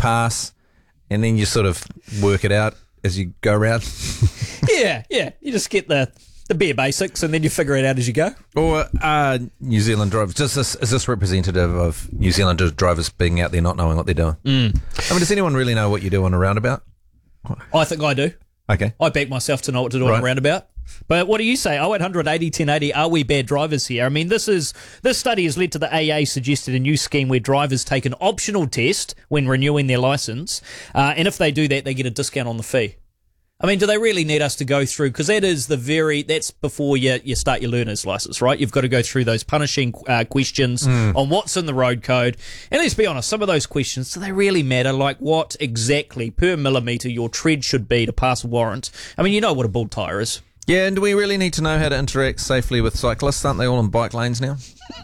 pass, and then you sort of work it out as you go around. Yeah. You just get the bare basics, and then you figure it out as you go. Or New Zealand drivers, is this representative of New Zealand drivers being out there not knowing what they're doing? I mean, does anyone really know what you do on a roundabout? I think I do. Okay. I back myself to know what to do on a roundabout. But what do you say? 0800 80 1080, are we bad drivers here? I mean, this study has led to the AA suggested a new scheme where drivers take an optional test when renewing their licence, and if they do that, they get a discount on the fee. I mean, do they really need us to go through? Because that's before you start your learner's license, right? You've got to go through those punishing questions on what's in the road code. And let's be honest, some of those questions, do they really matter? Like what exactly per millimetre your tread should be to pass a warrant? I mean, you know what a bull tyre is. Yeah, and do we really need to know how to interact safely with cyclists? Aren't they all in bike lanes now?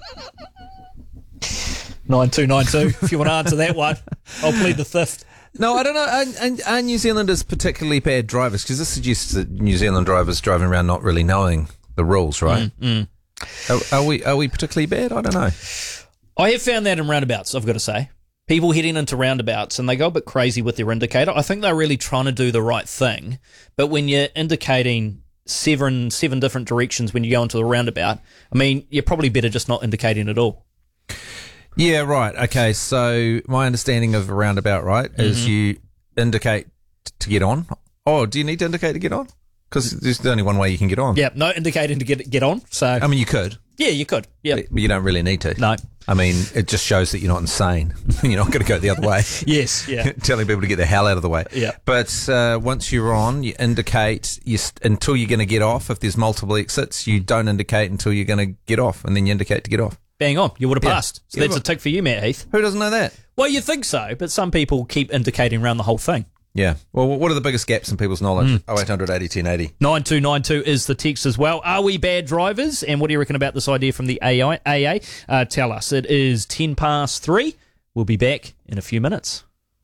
9292, if you want to answer that one. I'll plead the fifth. No, I don't know. Are New Zealanders particularly bad drivers? Because this suggests that New Zealand drivers driving around not really knowing the rules, right? Are we particularly bad? I don't know. I have found that in roundabouts, I've got to say. People heading into roundabouts and they go a bit crazy with their indicator. I think they're really trying to do the right thing. But when you're indicating seven different directions when you go into the roundabout, I mean, you're probably better just not indicating at all. Yeah, right. Okay, so my understanding of a roundabout, right, is you indicate to get on. Oh, do you need to indicate to get on? Because there's only one way you can get on. Yeah, no indicating to get on. So I mean, you could. Yeah, you could. Yeah, but you don't really need to. No. I mean, it just shows that you're not insane. You're not going to go the other way. Yes, yeah. Telling people to get the hell out of the way. Yeah. But once you're on, you indicate until you're going to get off. If there's multiple exits, you don't indicate until you're going to get off, and then you indicate to get off. Bang on. You would have passed. So that's a tick for you, Matt Heath. Who doesn't know that? Well, you think so, but some people keep indicating around the whole thing. Yeah. Well, what are the biggest gaps in people's knowledge? 0800 80 1080. 9292 is the text as well. Are we bad drivers? And what do you reckon about this idea from the AA? Tell us. It is 3:10. We'll be back in a few minutes.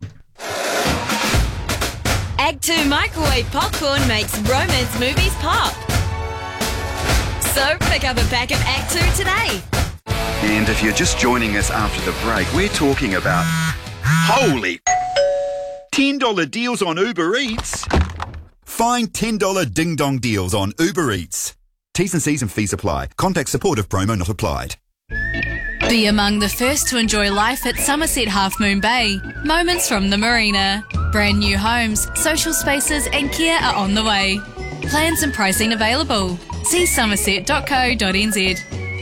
Act 2 microwave popcorn makes romance movies pop. So pick up a pack of Act 2 today. And if you're just joining us after the break, we're talking about holy $10 deals on Uber Eats. Find $10 ding-dong deals on Uber Eats. T's and C's and fees apply. Contact support if promo not applied. Be among the first to enjoy life at Somerset Half Moon Bay. Moments from the marina. Brand new homes, social spaces and care are on the way. Plans and pricing available. See somerset.co.nz.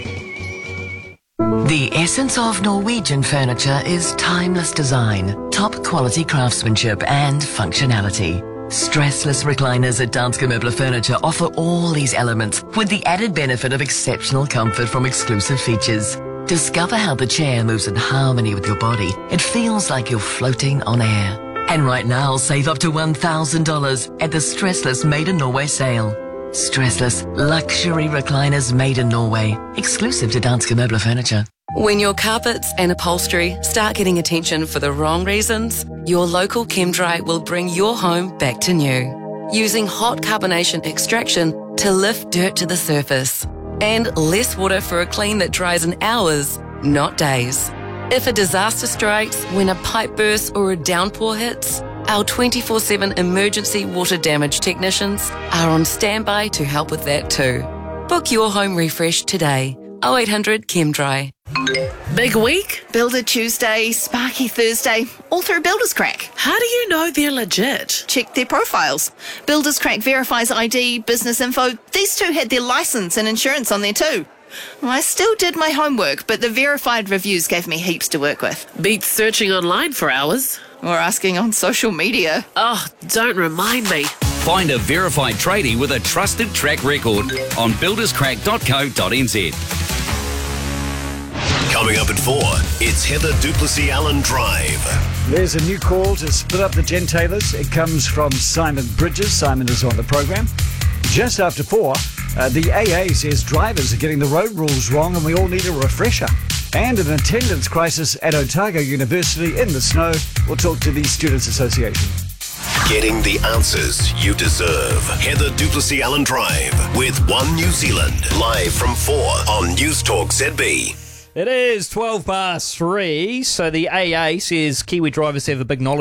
The essence of Norwegian furniture is timeless design, top quality craftsmanship and functionality. Stressless recliners at Danske Møbler Furniture offer all these elements with the added benefit of exceptional comfort from exclusive features. Discover how the chair moves in harmony with your body. It feels like you're floating on air. And right now, save up to $1,000 at the Stressless Made in Norway sale. Stressless luxury recliners made in Norway, exclusive to Danske Møbler Furniture. When your carpets and upholstery start getting attention for the wrong reasons, your local ChemDry will bring your home back to new. Using hot carbonation extraction to lift dirt to the surface. And less water for a clean that dries in hours, not days. If a disaster strikes, when a pipe bursts or a downpour hits, our 24/7 emergency water damage technicians are on standby to help with that too. Book your home refresh today. 0800 ChemDry. Big week? Builder Tuesday, Sparky Thursday, all through Builders Crack. How do you know they're legit? Check their profiles. Builders Crack verifies ID, business info. These two had their license and insurance on there too. I still did my homework, but the verified reviews gave me heaps to work with. Beats searching online for hours. Or asking on social media. Oh, don't remind me. Find a verified tradie with a trusted track record on builderscrack.co.nz. Coming up at 4, it's Heather Duplessis Allen Drive. There's a new call to split up the gentailers. It comes from Simon Bridges. Simon is on the program. Just after 4, the AA says drivers are getting the road rules wrong and we all need a refresher. And an attendance crisis at Otago University in the snow. We'll talk to the Students' Association. Getting the answers you deserve. Heather Duplessis Allen Drive with One New Zealand. Live from 4 on News Talk ZB. It is 3:12, so the AA says Kiwi drivers have a big knowledge